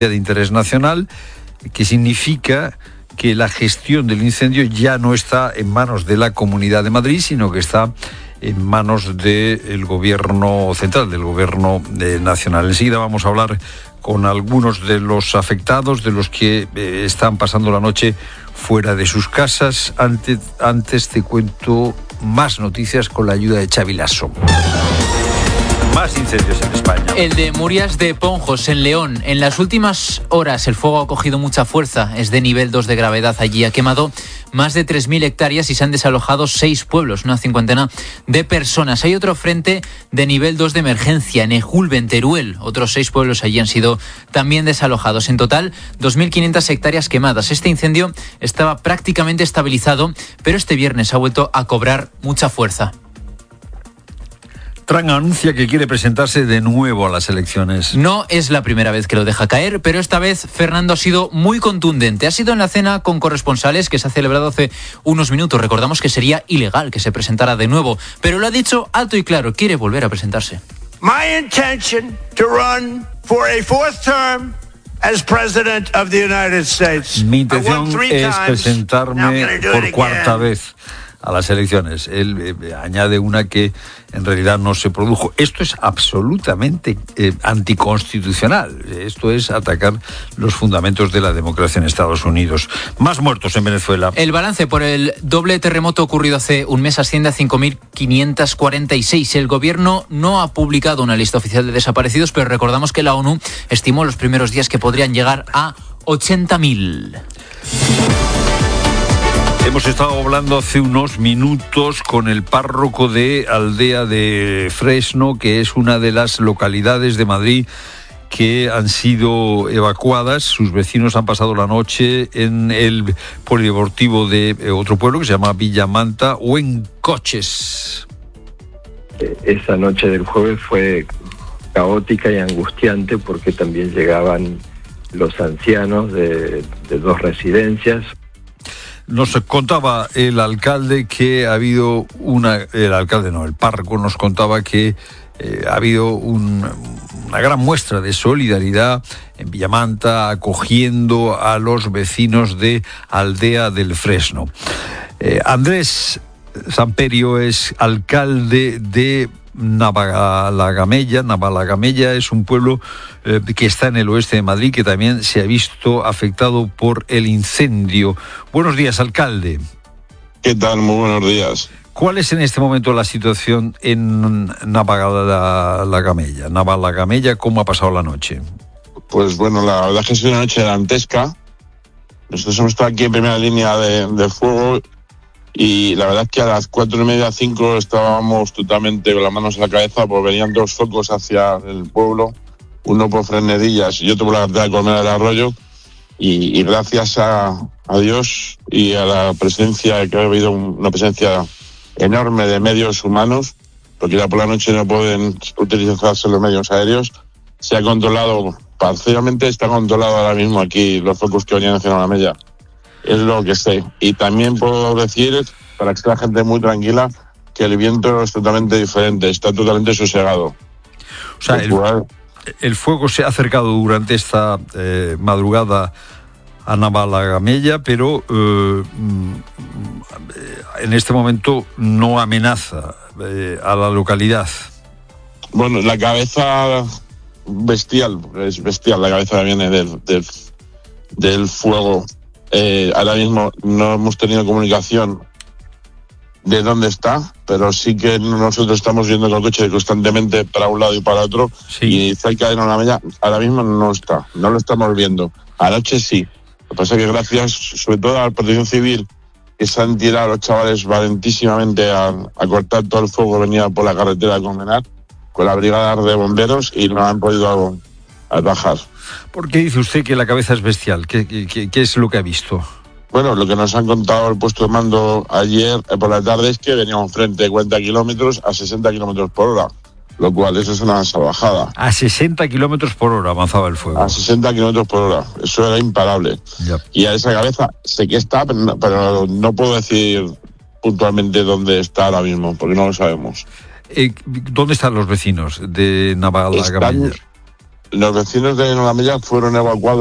de interés nacional, que significa que la gestión del incendio ya no está en manos de la Comunidad de Madrid, sino que está en manos del gobierno central, del gobierno nacional. Enseguida vamos a hablar con algunos de los afectados, de los que están pasando la noche fuera de sus casas. Antes te cuento más noticias con la ayuda de Xavi Lasso. Más incendios en España. El de Murias de Ponjos, en León. En las últimas horas el fuego ha cogido mucha fuerza. Es de nivel 2 de gravedad allí. Ha quemado más de 3.000 hectáreas y se han desalojado 6 pueblos, una cincuentena de personas. Hay otro frente de nivel 2 de emergencia en Ejulbe, en Teruel. Otros 6 pueblos allí han sido también desalojados. En total, 2.500 hectáreas quemadas. Este incendio estaba prácticamente estabilizado, pero este viernes ha vuelto a cobrar mucha fuerza. Trump anuncia que quiere presentarse de nuevo a las elecciones. No es la primera vez que lo deja caer, pero esta vez Fernando ha sido muy contundente. Ha sido en la cena con corresponsales que se ha celebrado hace unos minutos. Recordamos que sería ilegal que se presentara de nuevo, pero lo ha dicho alto y claro, quiere volver a presentarse. My intention to run for a fourth term as President of the United States. Mi intención es presentarme por cuarta vez a las elecciones. Él añade una que en realidad no se produjo. Esto es absolutamente anticonstitucional. Esto es atacar los fundamentos de la democracia en Estados Unidos. Más muertos en Venezuela. El balance por el doble terremoto ocurrido hace un mes asciende a 5.546. El gobierno no ha publicado una lista oficial de desaparecidos, pero recordamos que la ONU estimó los primeros días que podrían llegar a 80.000. Hemos estado hablando hace unos minutos con el párroco de Aldea de Fresno, que es una de las localidades de Madrid que han sido evacuadas. Sus vecinos han pasado la noche en el polideportivo de otro pueblo que se llama Villamanta o en coches. Esa noche del jueves fue caótica y angustiante porque también llegaban los ancianos de 2 residencias. Nos contaba el alcalde que ha habido el párroco nos contaba que ha habido una gran muestra de solidaridad en Villamanta, acogiendo a los vecinos de Aldea del Fresno. Andrés Samperio es alcalde de Navalagamella. Navalagamella es un pueblo que está en el oeste de Madrid, que también se ha visto afectado por el incendio. Buenos días, alcalde. ¿Qué tal? Muy buenos días. ¿Cuál es en este momento la situación en Navalagamella? Navalagamella, ¿cómo ha pasado la noche? Pues bueno, la verdad es que ha sido una noche dantesca. Nosotros hemos estado aquí en primera línea de fuego y la verdad es que a las 4:30, 5 estábamos totalmente con las manos en la cabeza, porque venían 2 focos hacia el pueblo, uno por Fresnedillas y otro por la carretera de Colmena del Arroyo, y gracias a Dios y a la presencia, que ha habido una presencia enorme de medios humanos, porque ya por la noche no pueden utilizarse los medios aéreos, se ha controlado, parcialmente está controlado ahora mismo aquí los focos que venían hacia la mella. Es lo que sé. Y también puedo decir, para que esté la gente muy tranquila, que el viento es totalmente diferente, está totalmente sosegado. O sea, el fuego se ha acercado durante esta madrugada a Navalagamella, pero en este momento no amenaza a la localidad. Bueno, la cabeza es bestial, la cabeza que viene del fuego. Ahora mismo no hemos tenido comunicación de dónde está, pero sí que nosotros estamos viendo con el coche constantemente para un lado y para otro, sí. Y cerca de Navalagamella ahora mismo no está, no lo estamos viendo. Anoche sí. Lo que pasa es que gracias sobre todo a la Protección Civil, que se han tirado los chavales valentísimamente a cortar todo el fuego que venía por la carretera de Colmenar con la brigada de bomberos, y no han podido bajar. ¿Por qué dice usted que la cabeza es bestial? ¿Qué es lo que ha visto? Bueno, lo que nos han contado el puesto de mando ayer por la tarde es que veníamos frente de 40 kilómetros a 60 kilómetros por hora, lo cual eso es una salvajada. A 60 kilómetros por hora avanzaba el fuego. A 60 kilómetros por hora, eso era imparable. Ya. Y a esa cabeza sé que está, pero no puedo decir puntualmente dónde está ahora mismo, porque no lo sabemos. ¿Dónde están los vecinos de Navalagamella? Los vecinos de La Mella fueron evacuados